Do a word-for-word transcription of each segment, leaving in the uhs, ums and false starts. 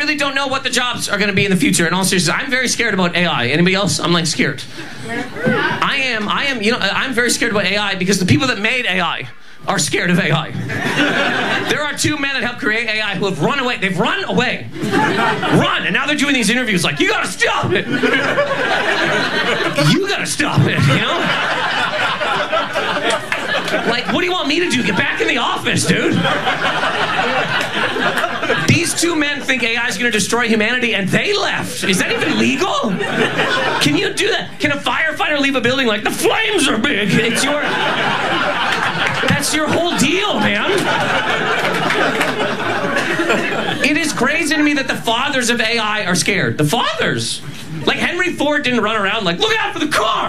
really don't know what the jobs are going to be in the future. In all seriousness, I'm very scared about A I. Anybody else? I'm like scared. I am, I am, you know, I'm very scared about A I because the people that made A I are scared of A I. There are two men that helped create A I who have run away. They've run away. Run! And now they're doing these interviews like, you gotta stop it! You gotta stop it, you know? Like, what do you want me to do? Get back in the office, dude! These two men think A I is gonna destroy humanity and they left. Is that even legal? Can you do that? Can a firefighter leave a building like, the flames are big? It's your... That's your whole deal, man. It is crazy to me that the fathers of A I are scared. The fathers. Like Henry Ford didn't run around like, look out for the car.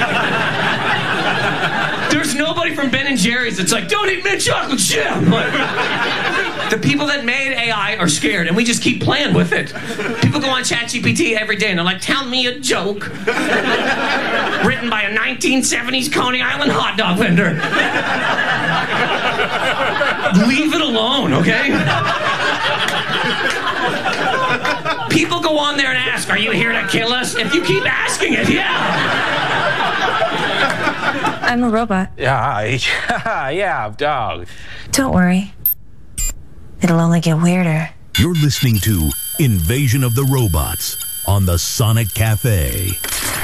There's nobody from Ben and Jerry's that's like, don't eat mint chocolate chip. Like, the people that made A I are scared, and we just keep playing with it. People go on ChatGPT every day, and they're like, tell me a joke. Written by a nineteen seventies Coney Island hot dog vendor. Leave it alone, okay? People go on there and ask, are you here to kill us? If you keep asking it, yeah. I'm a robot. Yeah, yeah, dog. Don't worry. It'll only get weirder. You're listening to Invasion of the Robots on the Sonic Cafe.